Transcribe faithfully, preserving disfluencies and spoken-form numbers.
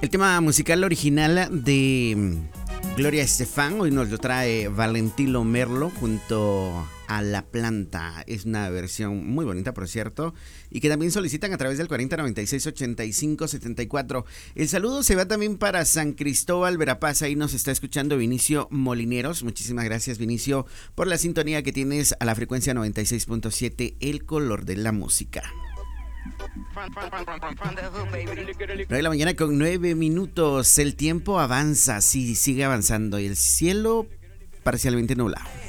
El tema musical original de Gloria Estefan hoy nos lo trae Valentino Merlo junto a La Planta. Es una versión muy bonita, por cierto, y que también solicitan a través del cuarenta noventa y seis ochenta y cinco setenta y cuatro. El saludo se va también para San Cristóbal, Verapaz. Ahí nos está escuchando Vinicio Molineros. Muchísimas gracias, Vinicio, por la sintonía que tienes a la frecuencia noventa y seis punto siete, El Color de la Música. nueve de la mañana con nueve minutos. El tiempo avanza, sí, sigue avanzando y el cielo parcialmente nublado.